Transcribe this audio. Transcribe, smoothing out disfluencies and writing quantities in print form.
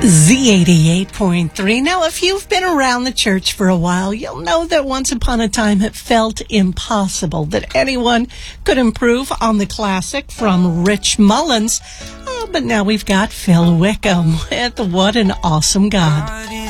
Z88.3. Now, if you've been around the church for a while, you'll know that once upon a time it felt impossible that anyone could improve on the classic from Rich Mullins. But now we've got Phil Wickham with What an Awesome God.